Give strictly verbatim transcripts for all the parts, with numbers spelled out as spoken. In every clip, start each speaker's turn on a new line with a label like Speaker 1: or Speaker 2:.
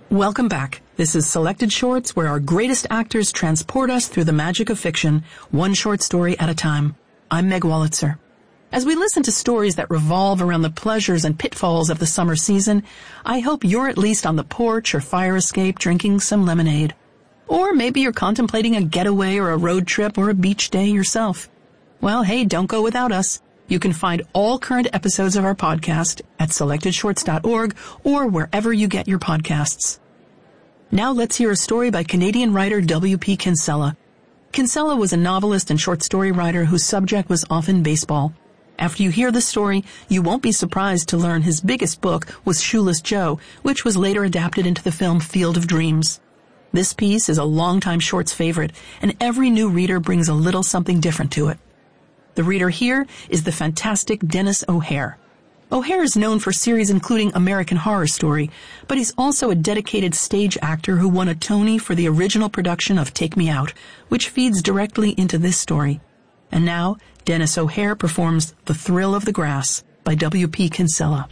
Speaker 1: Welcome back. This is Selected Shorts, where our greatest actors transport us through the magic of fiction, one short story at a time. I'm Meg Wolitzer. As we listen to stories that revolve around the pleasures and pitfalls of the summer season, I hope you're at least on the porch or fire escape drinking some lemonade. Or maybe you're contemplating a getaway or a road trip or a beach day yourself. Well, hey, don't go without us. You can find all current episodes of our podcast at selected shorts dot org or wherever you get your podcasts. Now let's hear a story by Canadian writer W P Kinsella. Kinsella was a novelist and short story writer whose subject was often baseball. After you hear the story, you won't be surprised to learn his biggest book was Shoeless Joe, which was later adapted into the film Field of Dreams. This piece is a longtime shorts favorite, and every new reader brings a little something different to it. The reader here is the fantastic Denis O'Hare. O'Hare is known for series including American Horror Story, but he's also a dedicated stage actor who won a Tony for the original production of Take Me Out, which feeds directly into this story. And now, Denis O'Hare performs The Thrill of the Grass by W P Kinsella.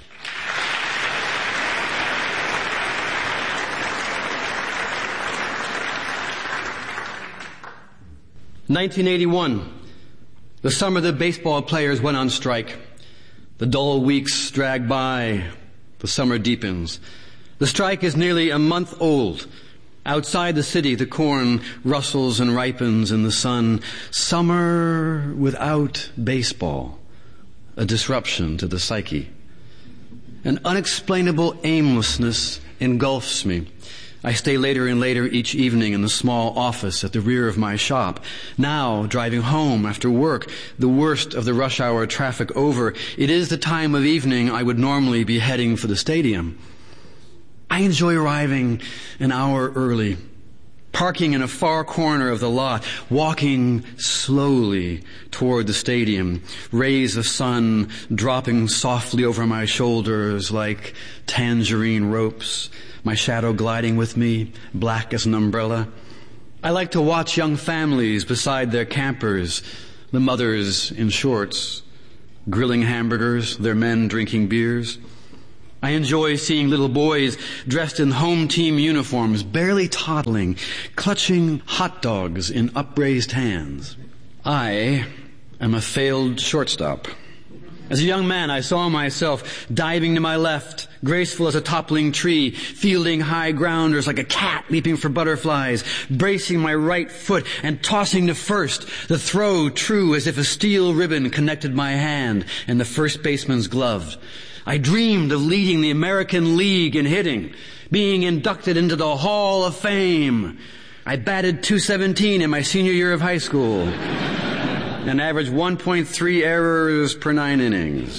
Speaker 2: nineteen eighty-one. The summer the baseball players went on strike. The dull weeks drag by. The summer deepens. The strike is nearly a month old. Outside the city, the corn rustles and ripens in the sun. Summer without baseball. A disruption to the psyche. An unexplainable aimlessness engulfs me. I stay later and later each evening in the small office at the rear of my shop. Now, driving home after work, the worst of the rush hour traffic over, it is the time of evening I would normally be heading for the stadium. I enjoy arriving an hour early, parking in a far corner of the lot, walking slowly toward the stadium, rays of sun dropping softly over my shoulders like tangerine ropes, my shadow gliding with me, black as an umbrella. I like to watch young families beside their campers, the mothers in shorts, grilling hamburgers, their men drinking beers. I enjoy seeing little boys dressed in home team uniforms, barely toddling, clutching hot dogs in upraised hands. I am a failed shortstop. As a young man, I saw myself diving to my left, graceful as a toppling tree, fielding high grounders like a cat leaping for butterflies, bracing my right foot and tossing to first, the throw true as if a steel ribbon connected my hand and the first baseman's glove. I dreamed of leading the American League in hitting, being inducted into the Hall of Fame. I batted two seventeen in my senior year of high school and averaged one point three errors per nine innings.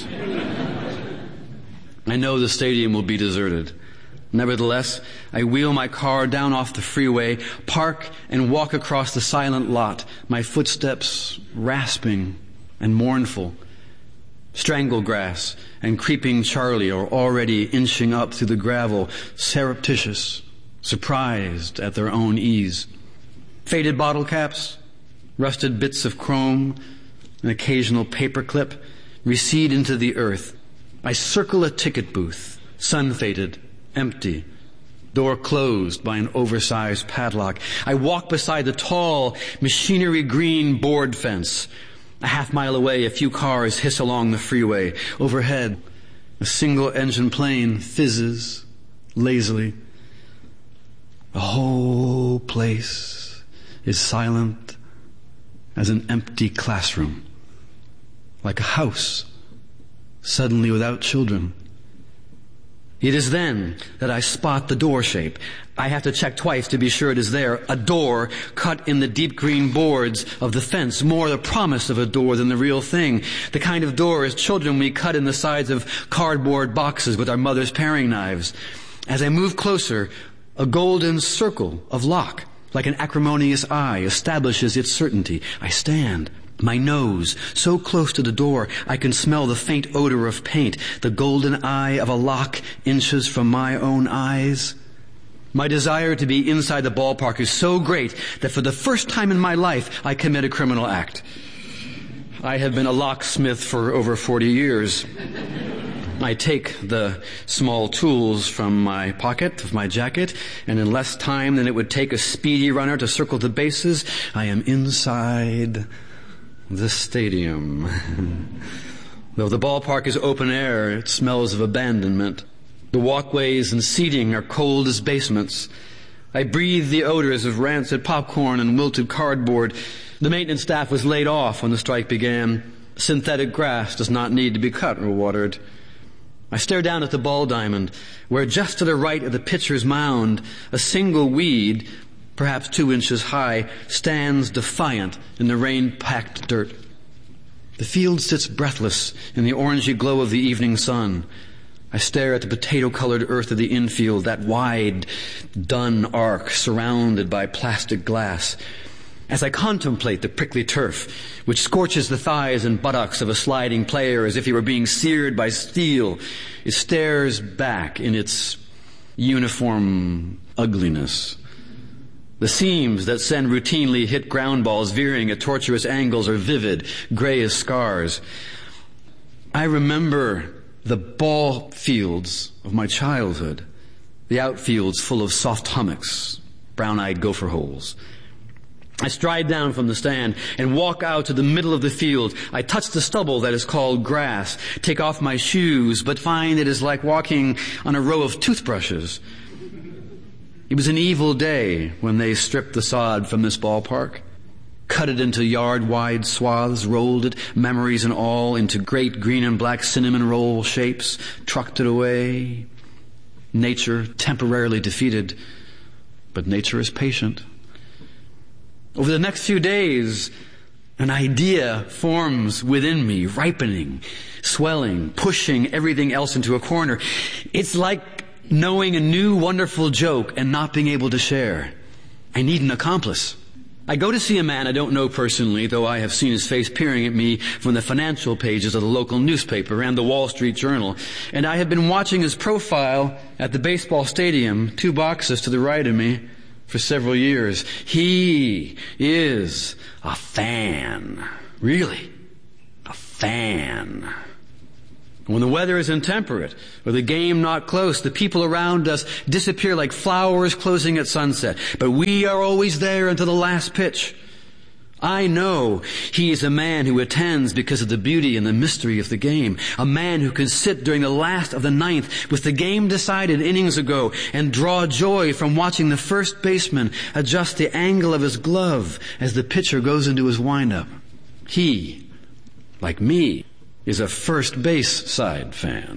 Speaker 2: I know the stadium will be deserted. Nevertheless, I wheel my car down off the freeway, park, and walk across the silent lot, my footsteps rasping and mournful. Stranglegrass and creeping Charlie are already inching up through the gravel, surreptitious, surprised at their own ease. Faded bottle caps, rusted bits of chrome, an occasional paperclip recede into the earth. I circle a ticket booth, sun-faded, empty, door closed by an oversized padlock. I walk beside the tall, machinery-green board fence. A half mile away, a few cars hiss along the freeway. Overhead, a single-engine plane fizzes lazily. The whole place is silent as an empty classroom, like a house suddenly without children. It is then that I spot the door shape. I have to check twice to be sure it is there. A door cut in the deep green boards of the fence, more the promise of a door than the real thing. The kind of door as children we cut in the sides of cardboard boxes with our mother's paring knives. As I move closer, a golden circle of lock, like an acrimonious eye, establishes its certainty. I stand, my nose so close to the door I can smell the faint odor of paint. The golden eye of a lock inches from my own eyes. My desire to be inside the ballpark is so great that for the first time in my life I commit a criminal act. I have been a locksmith for over forty years. I take the small tools from my pocket of my jacket, and in less time than it would take a speedy runner to circle the bases, I am inside the stadium. Though the ballpark is open air, it smells of abandonment. The walkways and seating are cold as basements. I breathe the odors of rancid popcorn and wilted cardboard. The maintenance staff was laid off when the strike began. Synthetic grass does not need to be cut or watered. I stare down at the ball diamond, where just to the right of the pitcher's mound, a single weed, perhaps two inches high, stands defiant in the rain-packed dirt. The field sits breathless in the orangey glow of the evening sun. I stare at the potato-colored earth of the infield, that wide, dun arc surrounded by plastic glass. As I contemplate the prickly turf, which scorches the thighs and buttocks of a sliding player as if he were being seared by steel, it stares back in its uniform ugliness. The seams that send routinely hit ground balls veering at tortuous angles are vivid, gray as scars. I remember the ball fields of my childhood, the outfields full of soft hummocks, brown-eyed gopher holes. I stride down from the stand and walk out to the middle of the field. I touch the stubble that is called grass, take off my shoes, but find it is like walking on a row of toothbrushes. It was an evil day when they stripped the sod from this ballpark, cut it into yard-wide swaths, rolled it, memories and all, into great green and black cinnamon roll shapes, trucked it away. Nature temporarily defeated, but nature is patient. Over the next few days, an idea forms within me, ripening, swelling, pushing everything else into a corner. It's like knowing a new wonderful joke and not being able to share. I need an accomplice. I go to see a man I don't know personally, though I have seen his face peering at me from the financial pages of the local newspaper and the Wall Street Journal. And I have been watching his profile at the baseball stadium, two boxes to the right of me, for several years. He is a fan. Really, a fan. When the weather is intemperate or the game not close, the people around us disappear like flowers closing at sunset. But we are always there until the last pitch. I know he is a man who attends because of the beauty and the mystery of the game. A man who can sit during the last of the ninth with the game decided innings ago and draw joy from watching the first baseman adjust the angle of his glove as the pitcher goes into his windup. He, like me, is a first base side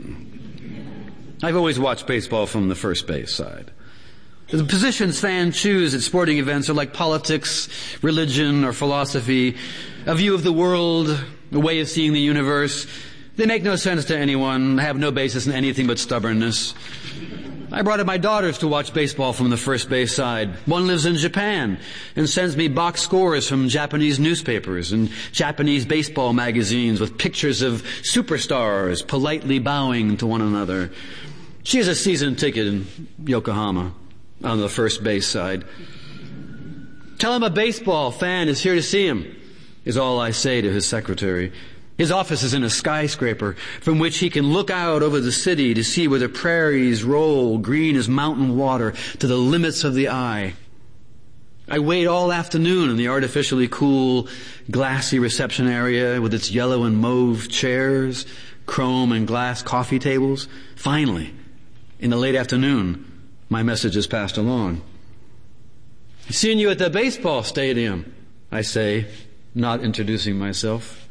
Speaker 2: fan. I've always watched baseball from the first base side. The positions fans choose at sporting events are like politics, religion, or philosophy, a view of the world, a way of seeing the universe. They make no sense to anyone, have no basis in anything but stubbornness. I brought up my daughters to watch baseball from the first base side. One lives in Japan and sends me box scores from Japanese newspapers and Japanese baseball magazines with pictures of superstars politely bowing to one another. She has a season ticket in Yokohama on the first base side. Tell him a baseball fan is here to see him, is all I say to his secretary. His office is in a skyscraper from which he can look out over the city to see where the prairies roll green as mountain water to the limits of the eye. I wait all afternoon in the artificially cool, glassy reception area with its yellow and mauve chairs, chrome and glass coffee tables. Finally, in the late afternoon, my message is passed along. Seeing you at the baseball stadium, I say, not introducing myself.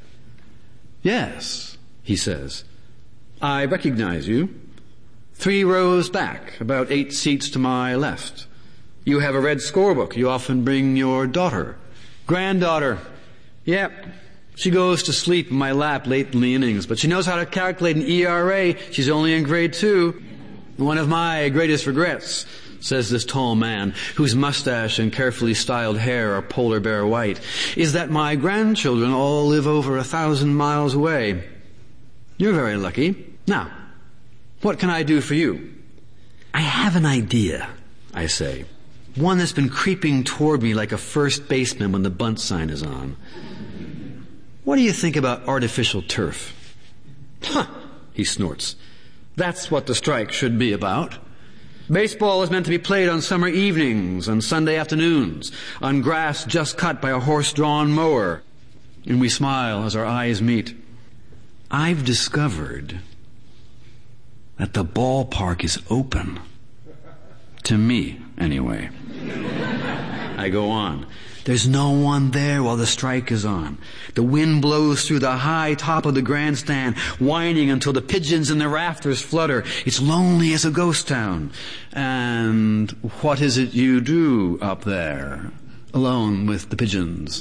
Speaker 2: Yes, he says. I recognize you. Three rows back, about eight seats to my left. You have a red scorebook. You often bring your daughter. Granddaughter. Yep. She goes to sleep in my lap late in the innings, but she knows how to calculate an E R A. She's only in grade two. One of my greatest regrets, says this tall man, whose mustache and carefully styled hair are polar bear white, is that my grandchildren all live over a thousand miles away. You're very lucky. Now, what can I do for you? I have an idea, I say. One that's been creeping toward me like a first baseman when the bunt sign is on. What do you think about artificial turf? Huh, he snorts. That's what the strike should be about. Baseball is meant to be played on summer evenings and Sunday afternoons, on grass just cut by a horse-drawn mower. And we smile as our eyes meet. I've discovered that the ballpark is open. To me, anyway. I go on. There's no one there while the strike is on. The wind blows through the high top of the grandstand, whining until the pigeons in the rafters flutter. It's lonely as a ghost town. And what is it you do up there, alone with the pigeons?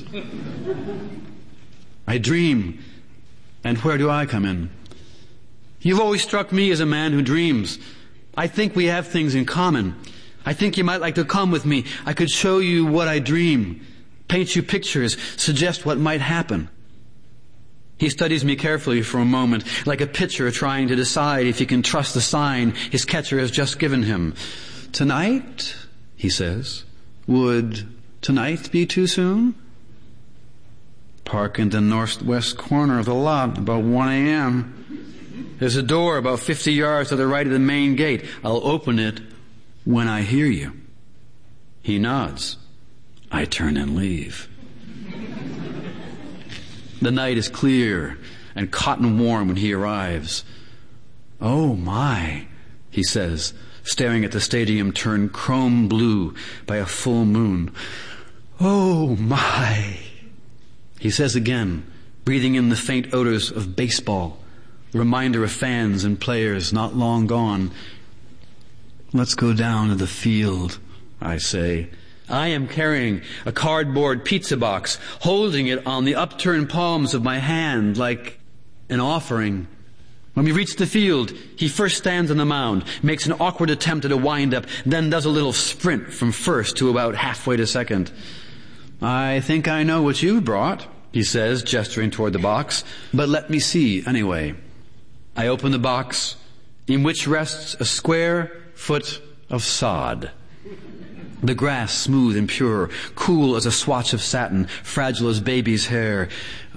Speaker 2: I dream. And where do I come in? You've always struck me as a man who dreams. I think we have things in common. I think you might like to come with me. I could show you what I dream, paint you pictures, suggest what might happen. He studies me carefully for a moment, like a pitcher trying to decide if he can trust the sign his catcher has just given him. Tonight, he says, would tonight be too soon? Park in the northwest corner of the lot, about one a.m. There's a door about fifty yards to the right of the main gate. I'll open it when I hear you. He nods. I turn and leave. The night is clear and cotton warm when he arrives. Oh my, he says, staring at the stadium turned chrome blue by a full moon. Oh my. He says again, breathing in the faint odors of baseball, the reminder of fans and players not long gone. Let's go down to the field, I say. I am carrying a cardboard pizza box, holding it on the upturned palms of my hand like an offering. When we reach the field, he first stands on the mound, makes an awkward attempt at a wind-up, then does a little sprint from first to about halfway to second. I think I know what you brought, he says, gesturing toward the box, but let me see anyway. I open the box, in which rests a square foot of sod. The grass smooth and pure, cool as a swatch of satin, fragile as baby's hair.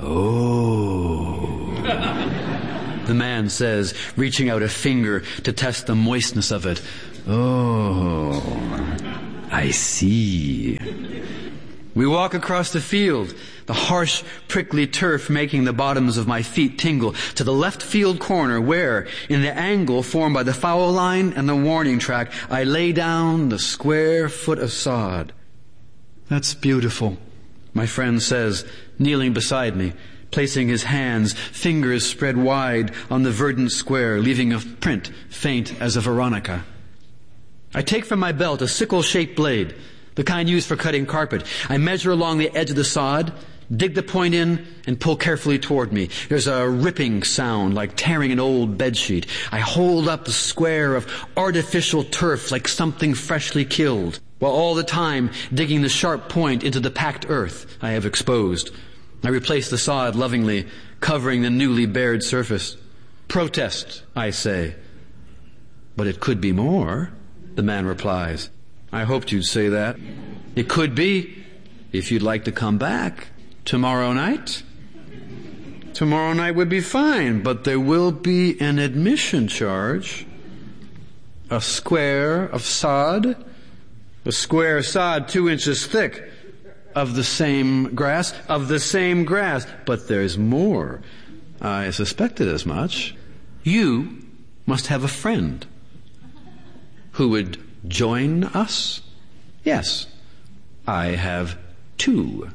Speaker 2: Oh, the man says, reaching out a finger to test the moistness of it. Oh, I see. We walk across the field, the harsh, prickly turf making the bottoms of my feet tingle, to the left field corner where, in the angle formed by the foul line and the warning track, I lay down the square foot of sod. That's beautiful, my friend says, kneeling beside me, placing his hands, fingers spread wide, on the verdant square, leaving a print faint as a veronica. I take from my belt a sickle-shaped blade, the kind used for cutting carpet. I measure along the edge of the sod, dig the point in, and pull carefully toward me. There's a ripping sound like tearing an old bedsheet. I hold up the square of artificial turf like something freshly killed, while all the time digging the sharp point into the packed earth I have exposed. I replace the sod lovingly, covering the newly bared surface. Protest, I say. But it could be more, the man replies. I hoped you'd say that. It could be, if you'd like to come back tomorrow night. Tomorrow night would be fine, but there will be an admission charge. A square of sod, a square sod two inches thick, of the same grass, of the same grass. But there's more. I suspected as much. You must have a friend who would join us? Yes, I have two.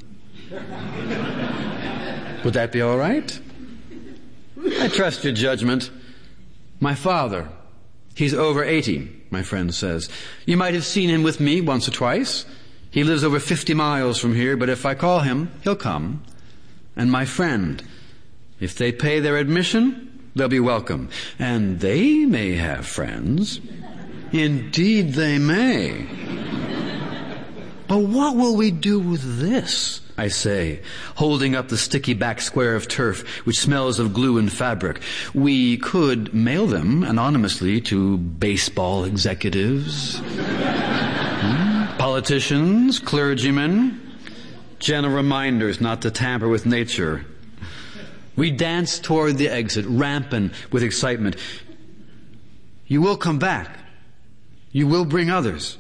Speaker 2: Would that be all right? I trust your judgment. My father, he's over eighty, my friend says. You might have seen him with me once or twice. He lives over fifty miles from here, but if I call him, he'll come. And my friend, if they pay their admission, they'll be welcome. And they may have friends. Indeed they may. But what will we do with this? I say, holding up the sticky back square of turf, which smells of glue and fabric. We could mail them anonymously to baseball executives, hmm? politicians, clergymen, gentle reminders not to tamper with nature. We dance toward the exit, rampant with excitement. You will come back. You will bring others.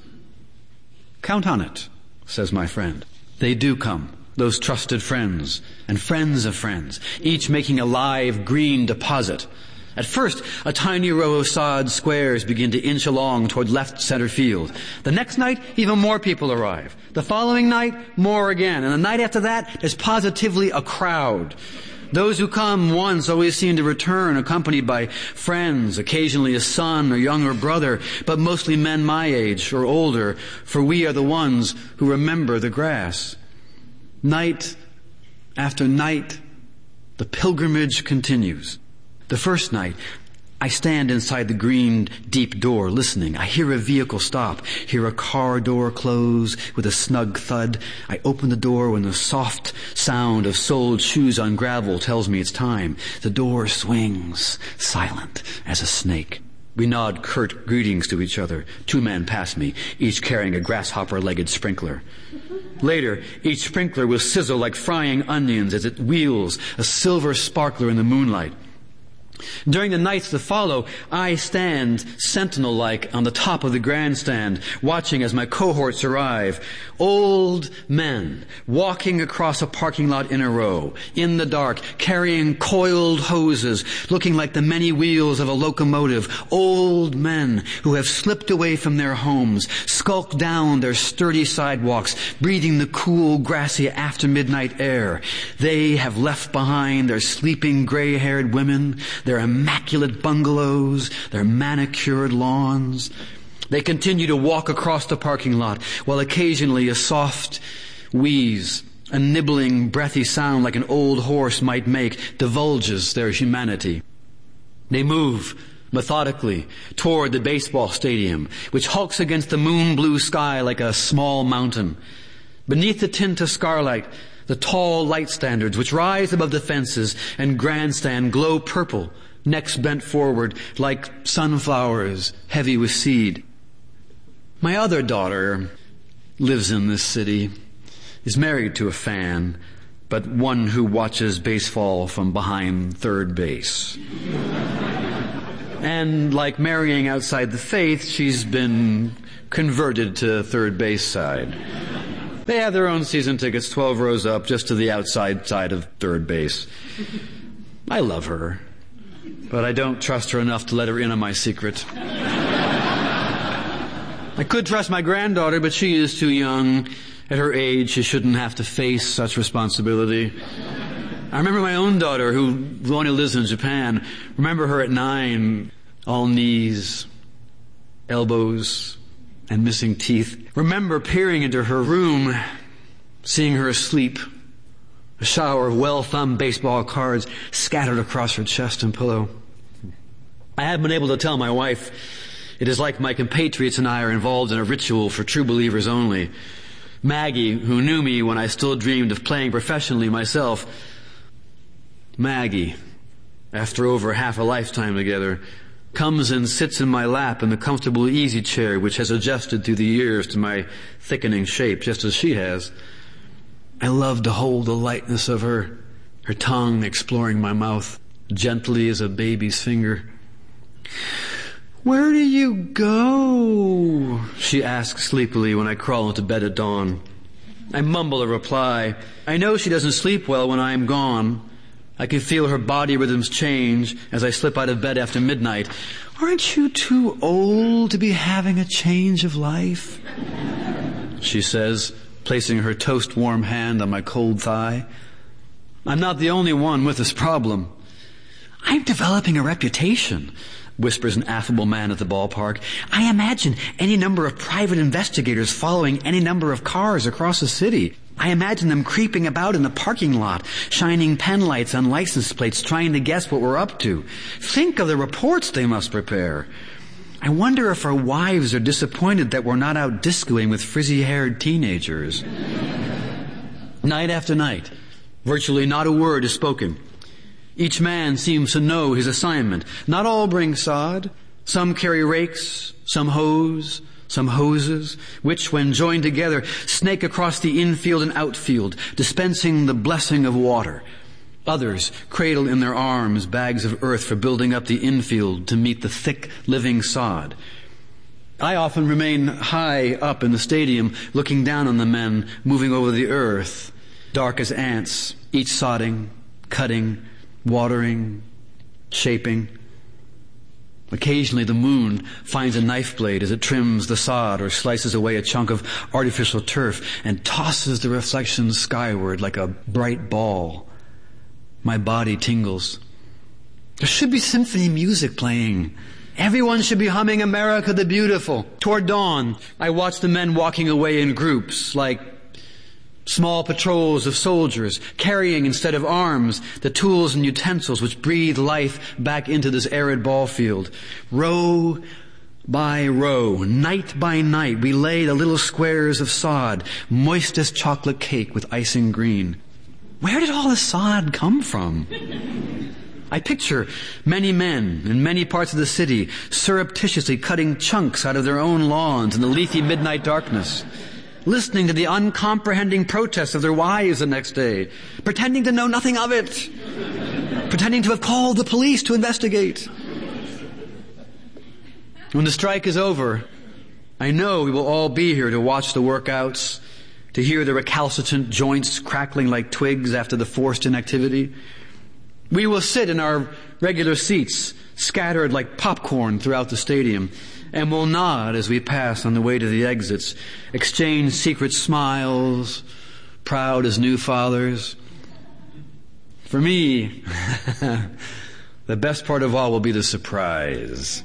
Speaker 2: Count on it, says my friend. They do come, those trusted friends and friends of friends, each making a live green deposit. At first, a tiny row of sod squares begin to inch along toward left center field. The next night, even more people arrive. The following night, more again. And the night after that, there's positively a crowd. Those who come once always seem to return, accompanied by friends, occasionally a son or younger brother, but mostly men my age or older, for we are the ones who remember the grass. Night after night, the pilgrimage continues. The first night, I stand inside the green, deep door, listening. I hear a vehicle stop, hear a car door close with a snug thud. I open the door when the soft sound of soled shoes on gravel tells me it's time. The door swings, silent as a snake. We nod curt greetings to each other. Two men pass me, each carrying a grasshopper-legged sprinkler. Later, each sprinkler will sizzle like frying onions as it wheels, a silver sparkler in the moonlight. During the nights that follow, I stand sentinel-like on the top of the grandstand, watching as my cohorts arrive. Old men walking across a parking lot in a row, in the dark, carrying coiled hoses, looking like the many wheels of a locomotive. Old men who have slipped away from their homes, skulked down their sturdy sidewalks, breathing the cool, grassy after-midnight air. They have left behind their sleeping gray-haired women, their immaculate bungalows, their manicured lawns. They continue to walk across the parking lot, while occasionally a soft wheeze, a nibbling, breathy sound like an old horse might make, divulges their humanity. They move methodically toward the baseball stadium, which hulks against the moon-blue sky like a small mountain. Beneath the tint of scarlight, the tall light standards which rise above the fences and grandstand glow purple, necks bent forward like sunflowers heavy with seed. My other daughter lives in this city, is married to a fan, but one who watches baseball from behind third base. And like marrying outside the faith, she's been converted to third base side. They have their own season tickets, twelve rows up, just to the outside side of third base. I love her, but I don't trust her enough to let her in on my secret. I could trust my granddaughter, but she is too young. At her age, she shouldn't have to face such responsibility. I remember my own daughter, who only lives in Japan. Remember her at nine, all knees, elbows, and missing teeth. Remember peering into her room, seeing her asleep, a shower of well-thumbed baseball cards scattered across her chest and pillow. I have been able to tell my wife it is like my compatriots and I are involved in a ritual for true believers only. Maggie, who knew me when I still dreamed of playing professionally myself, Maggie, after over half a lifetime together, comes and sits in my lap in the comfortable easy chair which has adjusted through the years to my thickening shape, just as she has. I love to hold the lightness of her, her tongue exploring my mouth, gently as a baby's finger. "Where do you go?" she asks sleepily when I crawl into bed at dawn. I mumble a reply. I know she doesn't sleep well when I am gone. I can feel her body rhythms change as I slip out of bed after midnight. "Aren't you too old to be having a change of life?" she says, placing her toast-warm hand on my cold thigh. I'm not the only one with this problem. "I'm developing a reputation," whispers an affable man at the ballpark. "I imagine any number of private investigators following any number of cars across the city. I imagine them creeping about in the parking lot, shining pen lights on license plates, trying to guess what we're up to. Think of the reports they must prepare. I wonder if our wives are disappointed that we're not out discoing with frizzy-haired teenagers." Night after night, virtually not a word is spoken. Each man seems to know his assignment. Not all bring sod. Some carry rakes, some hose, some hoses, which, when joined together, snake across the infield and outfield, dispensing the blessing of water. Others cradle in their arms bags of earth for building up the infield to meet the thick, living sod. I often remain high up in the stadium, looking down on the men moving over the earth, dark as ants, each sodding, cutting, watering, shaping. Occasionally the moon finds a knife blade as it trims the sod or slices away a chunk of artificial turf and tosses the reflections skyward like a bright ball. My body tingles. There should be symphony music playing. Everyone should be humming America the Beautiful. Toward dawn, I watch the men walking away in groups, like small patrols of soldiers, carrying instead of arms the tools and utensils which breathe life back into this arid ball field. Row by row, night by night, we lay the little squares of sod, moist as chocolate cake with icing green. Where did all the sod come from? I picture many men in many parts of the city surreptitiously cutting chunks out of their own lawns in the leafy midnight darkness, listening to the uncomprehending protests of their wives the next day, pretending to know nothing of it, pretending to have called the police to investigate. When the strike is over, I know we will all be here to watch the workouts, to hear the recalcitrant joints crackling like twigs after the forced inactivity. We will sit in our regular seats, scattered like popcorn throughout the stadium, and will nod as we pass on the way to the exits, exchange secret smiles, proud as new fathers. For me, the best part of all will be the surprise.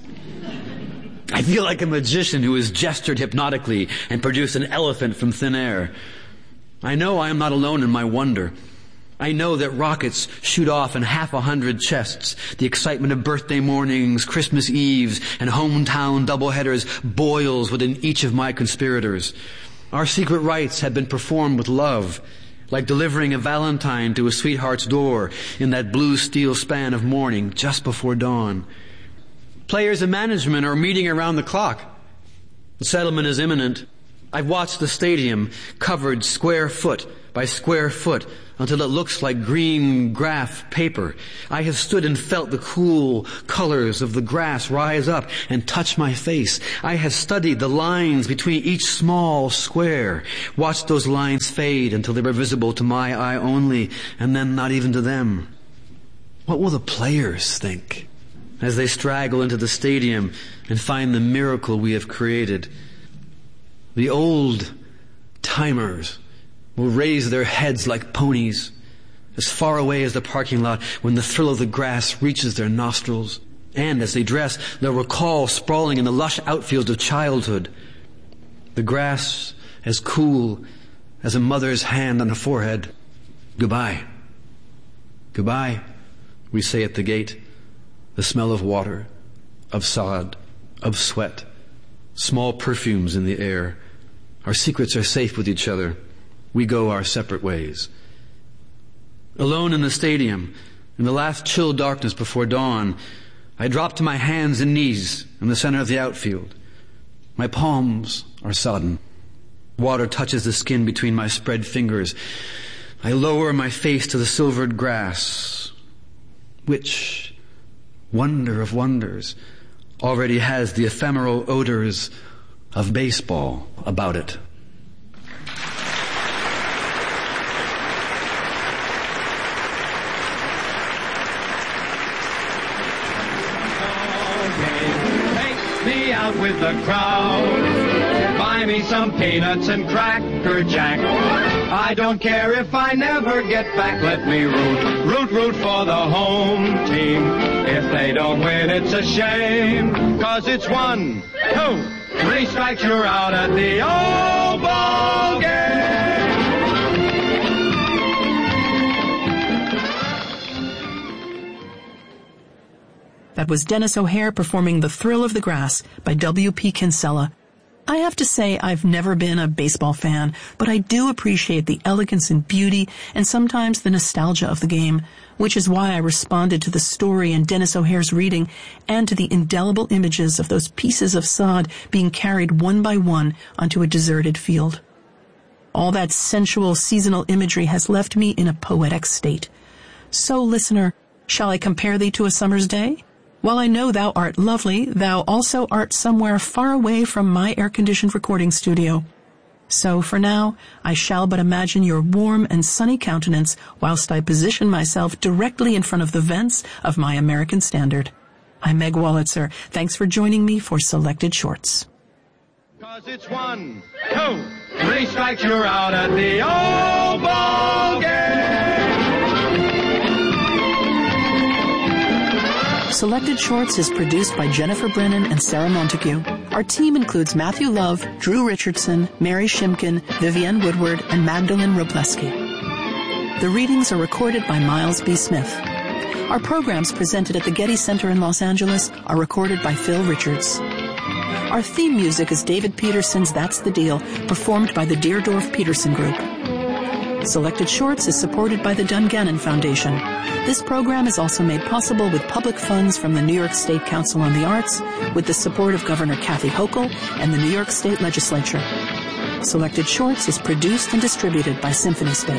Speaker 2: I feel like a magician who has gestured hypnotically and produced an elephant from thin air. I know I am not alone in my wonder. I know that rockets shoot off in half a hundred chests. The excitement of birthday mornings, Christmas Eves, and hometown doubleheaders boils within each of my conspirators. Our secret rites have been performed with love, like delivering a valentine to a sweetheart's door in that blue steel span of morning just before dawn. Players and management are meeting around the clock. The settlement is imminent. I've watched the stadium covered square foot by square foot until it looks like green graph paper. I have stood and felt the cool colors of the grass rise up and touch my face. I have studied the lines between each small square, watched those lines fade until they were visible to my eye only, and then not even to them. What will the players think as they straggle into the stadium and find the miracle we have created? The old timers will raise their heads like ponies as far away as the parking lot when the thrill of the grass reaches their nostrils. And as they dress, they'll recall sprawling in the lush outfields of childhood, the grass as cool as a mother's hand on her forehead. Goodbye. Goodbye, we say at the gate. The smell of water, of sod, of sweat, small perfumes in the air. Our secrets are safe with each other. We go our separate ways. Alone in the stadium, in the last chill darkness before dawn, I drop to my hands and knees in the center of the outfield. My palms are sodden. Water touches the skin between my spread fingers. I lower my face to the silvered grass, which, wonder of wonders, already has the ephemeral odors of baseball about it.
Speaker 3: Take me out with the crowd. Buy me some peanuts and Cracker Jack. I don't care if I never get back. Let me root, root, root for the home team. If they don't win, it's a shame. 'Cause it's one, two, three strikes, you're out at the old ball game.
Speaker 1: That was Denis O'Hare performing The Thrill of the Grass by W P Kinsella. I have to say I've never been a baseball fan, but I do appreciate the elegance and beauty and sometimes the nostalgia of the game, which is why I responded to the story in Denis O'Hare's reading and to the indelible images of those pieces of sod being carried one by one onto a deserted field. All that sensual seasonal imagery has left me in a poetic state. So, listener, shall I compare thee to a summer's day? While I know thou art lovely, thou also art somewhere far away from my air-conditioned recording studio. So, for now, I shall but imagine your warm and sunny countenance whilst I position myself directly in front of the vents of my American Standard. I'm Meg Wolitzer. Thanks for joining me for Selected Shorts.
Speaker 3: Cause it's one, two, three strikes, you're out at the old ball game.
Speaker 1: Selected Shorts is produced by Jennifer Brennan and Sarah Montague. Our team includes Matthew Love, Drew Richardson, Mary Shimkin, Vivienne Woodward, and Magdalene Robleski. The readings are recorded by Miles B. Smith. Our programs presented at the Getty Center in Los Angeles are recorded by Phil Richards. Our theme music is David Peterson's That's the Deal, performed by the Deerdorf Peterson Group. Selected Shorts is supported by the Dungannon Foundation. This program is also made possible with public funds from the New York State Council on the Arts, with the support of Governor Kathy Hochul and the New York State Legislature. Selected Shorts is produced and distributed by Symphony Space.